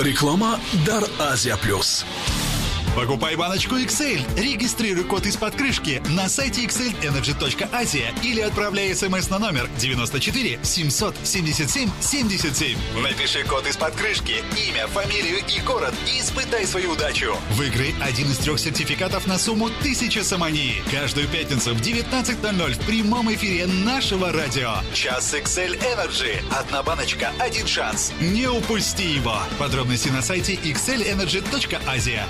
Реклама «Дар Азия Плюс». Покупай баночку XL, регистрируй код из-под крышки на сайте xlenergy.asia или отправляй смс на номер 94 777 77. Напиши код из-под крышки, имя, фамилию и город и испытай свою удачу. Выиграй один из 3 сертификатов на сумму 1000 самани. Каждую пятницу в 19:00 в прямом эфире нашего радио. Час XL Energy. Одна баночка, один шанс. Не упусти его. Подробности на сайте xlenergy.asia.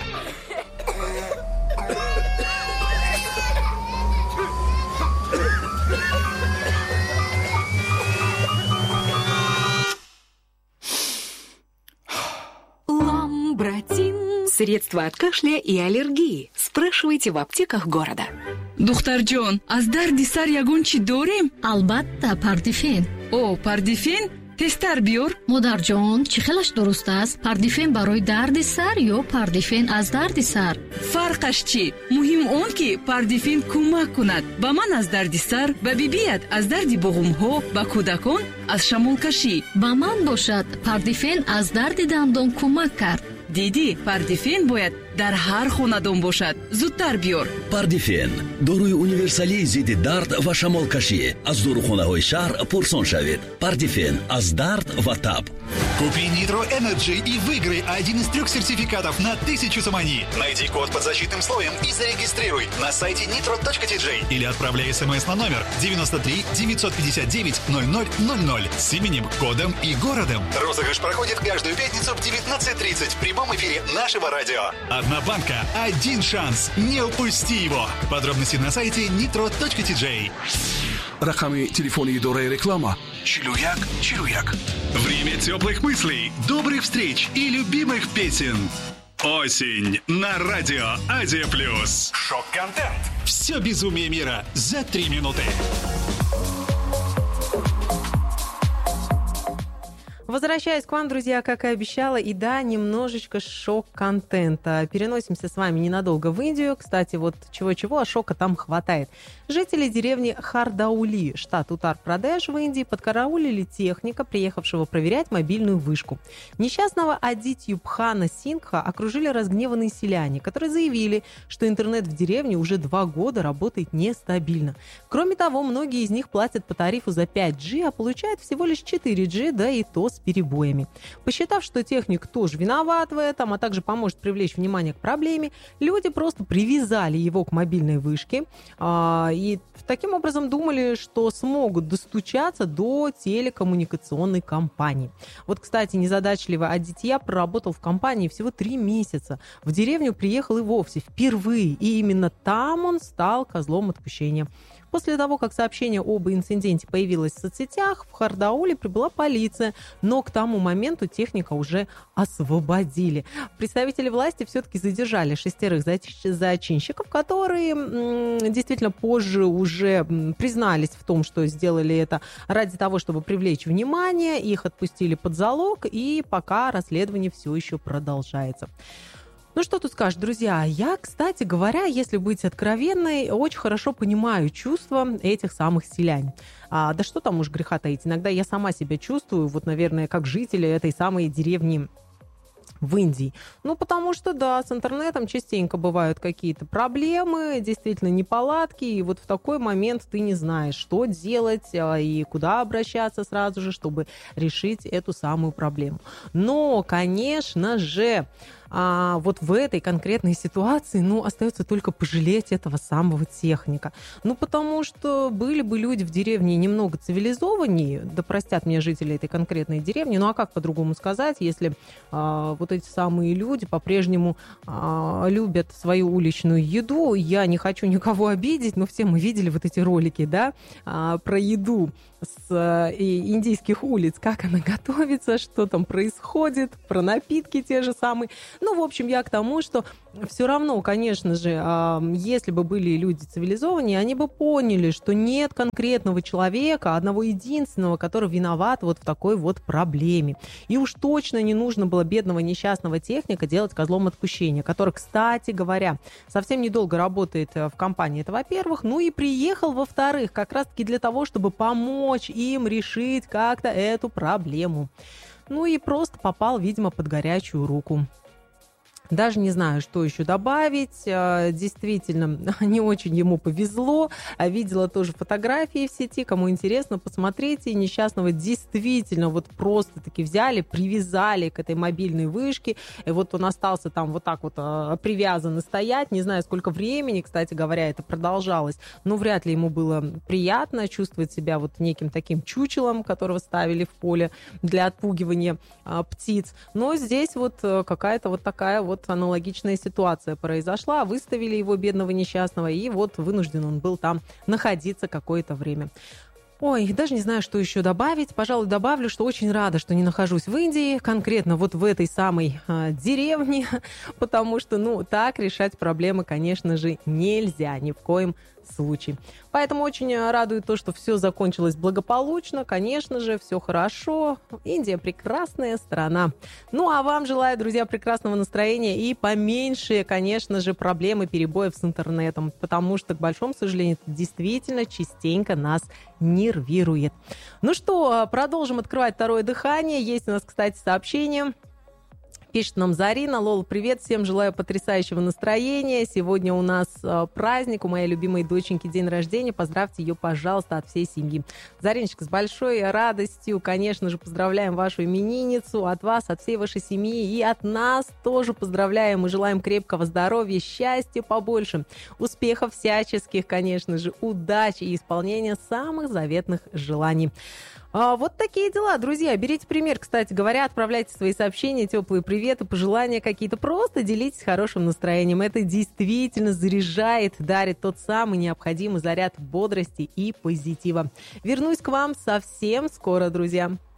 Ламбратин. Средства от кашля и аллергии. Спрашивайте в аптеках города. духтарҷон, аз дарди сар ягон чӣ дорем? албатта, пардифен. О, пардифен? тестар биёр. модарҷон, чӣ хелаш дуруст аст? Пардифен барои дарди сар ё пардифен аз дарди сар? фарқаш чӣ? муҳим он ки пардифен кӯмак кунад ба ман аз дарди сар, ба бибият аз дарди буғумҳо, ба кӯдакон аз шамолкашӣ. ба ман бошад, пардифен аз дарди дандон кӯмак кард. диди, пардифен бояд дар ҳар хонадон бошад. зудтар биёр. пардифен дорои универсалии зидди дард ва шамолкашӣ. аз дорухонаҳои шаҳр пурсон шавед. пардифен аз дард ва таб. Купи Nitro Energy и выиграй один из 3 сертификатов на 1000 самани. Найди код под защитным слоем и зарегистрируй на сайте nitro.tj или отправляй смс на номер 93 959 0000 с именем, кодом и городом. Розыгрыш проходит каждую пятницу в 19:30 в прямом эфире нашего радио. Одна банка, один шанс. Не упусти его. Подробности на сайте nitro.tj. Рақами телефони идораи реклама 4141. Время теплых мыслей, добрых встреч и любимых песен. Осень на радио Азия Плюс. Шок-контент. Все безумие мира за 3 минуты. Возвращаюсь к вам, друзья, как и обещала. И да, немножечко шок-контента. Переносимся с вами ненадолго в Индию. Кстати, вот чего-чего, а шока там хватает. Жители деревни Хардаули, штат Утар-Прадеш в Индии, подкараулили техника, приехавшего проверять мобильную вышку. Несчастного Адитьюбхана Сингха окружили разгневанные селяне, которые заявили, что интернет в деревне уже 2 года работает нестабильно. Кроме того, многие из них платят по тарифу за 5G, а получают всего лишь 4G, да и то с перебоями. Посчитав, что техник тоже виноват в этом, а также поможет привлечь внимание к проблеме, люди просто привязали его к мобильной вышке и таким образом думали, что смогут достучаться до телекоммуникационной компании. Вот, кстати, незадачливый Адитья проработал в компании всего 3 месяца. В деревню приехал и вовсе впервые, и именно там он стал козлом отпущения. После того, как сообщение об инциденте появилось в соцсетях, в Хардауле прибыла полиция, но к тому моменту техника уже освободили. Представители власти все-таки задержали 6 зачинщиков, которые действительно позже уже признались в том, что сделали это ради того, чтобы привлечь внимание. Их отпустили под залог, и пока расследование все еще продолжается. Ну, что тут скажешь, друзья? Я, кстати говоря, если быть откровенной, очень хорошо понимаю чувства этих самых селян. Да что там уж греха таить. Иногда я сама себя чувствую, вот, наверное, как житель этой самой деревни в Индии. Ну, потому что, да, с интернетом частенько бывают какие-то проблемы, действительно неполадки, и вот в такой момент ты не знаешь, что делать и куда обращаться сразу же, чтобы решить эту самую проблему. Но, конечно же, вот в этой конкретной ситуации, остается только пожалеть этого самого техника. Потому что были бы люди в деревне немного цивилизованнее, да простят меня жители этой конкретной деревни, а как по-другому сказать, если вот эти самые люди по-прежнему любят свою уличную еду. Я не хочу никого обидеть, но все мы видели вот эти ролики, да, про еду с индийских улиц, как она готовится, что там происходит, про напитки те же самые. В общем, я к тому, что все равно, конечно же, если бы были люди цивилизованнее, они бы поняли, что нет конкретного человека, одного единственного, который виноват вот в такой вот проблеме. И уж точно не нужно было бедного несчастного техника делать козлом отпущения, который, кстати говоря, совсем недолго работает в компании, это во-первых, и приехал, во-вторых, как раз-таки для того, чтобы помочь им решить как-то эту проблему. ну и просто попал, видимо, под горячую руку. Даже не знаю, что еще добавить. Действительно, не очень ему повезло. Видела тоже фотографии в сети. Кому интересно, посмотрите. Несчастного действительно вот просто-таки взяли, привязали к этой мобильной вышке. И вот он остался там вот так вот привязан и стоять. Не знаю, сколько времени, кстати говоря, это продолжалось. Но вряд ли ему было приятно чувствовать себя вот неким таким чучелом, которого ставили в поле для отпугивания птиц. Но здесь вот какая-то вот такая вот аналогичная ситуация произошла. Выставили его, бедного несчастного, и вот вынужден он был там находиться какое-то время. Ой, даже не знаю, что еще добавить. Пожалуй, добавлю, что очень рада, что не нахожусь в Индии, конкретно вот в этой самой деревне, потому что, ну, так решать проблемы, конечно же, нельзя ни в коем случае. Поэтому очень радует то, что все закончилось благополучно, конечно же, все хорошо. Индия прекрасная страна. Ну, а вам желаю, друзья, прекрасного настроения и поменьше, конечно же, проблем и перебоев с интернетом, потому что, к большому сожалению, это действительно частенько нас нервирует. Ну что, продолжим открывать второе дыхание. Есть у нас, кстати, сообщение. Пишет нам Зарина. Лола, привет, всем желаю потрясающего настроения. Сегодня у нас праздник, у моей любимой доченьки день рождения. Поздравьте ее, пожалуйста, от всей семьи. Зариночка, с большой радостью, конечно же, поздравляем вашу именинницу, от вас, от всей вашей семьи и от нас тоже поздравляем и желаем крепкого здоровья, счастья побольше, успехов всяческих, конечно же, удачи и исполнения самых заветных желаний. Вот такие дела, друзья. Берите пример, кстати говоря, отправляйте свои сообщения, теплые приветы, пожелания какие-то. Просто делитесь хорошим настроением. Это действительно заряжает, дарит тот самый необходимый заряд бодрости и позитива. Вернусь к вам совсем скоро, друзья.